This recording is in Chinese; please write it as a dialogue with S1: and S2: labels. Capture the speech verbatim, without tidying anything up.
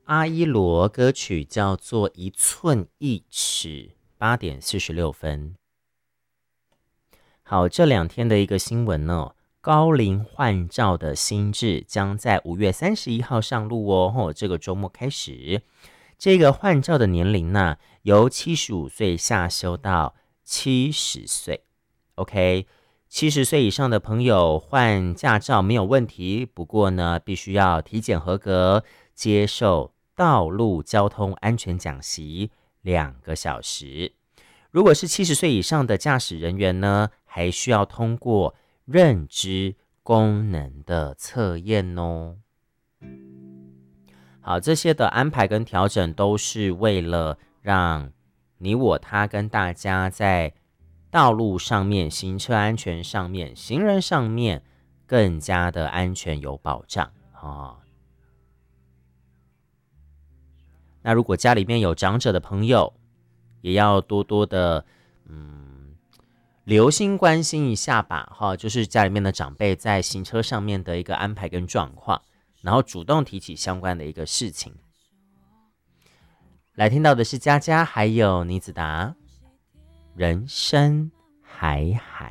S1: 阿依罗歌曲叫做一寸一尺，八点四十六分。好，这两天的一个新闻呢，高龄换照的新制将在五月三十一号上路哦，哦这个周末开始。这个换照的年龄呢，由七十五岁下修到七十岁。OK， 七十岁以上的朋友换驾照没有问题，不过呢，必须要体检合格，接受道路交通安全讲习两个小时。如果是七十岁以上的驾驶人员呢，还需要通过认知功能的测验哦。好，这些的安排跟调整都是为了让你我他跟大家在道路上面、行车安全上面、行人上面更加的安全有保障啊、哦。那如果家里面有长者的朋友，也要多多的嗯留心关心一下吧，哈，就是家里面的长辈在行车上面的一个安排跟状况，然后主动提起相关的一个事情。来听到的是佳佳还有倪子达，人生海海。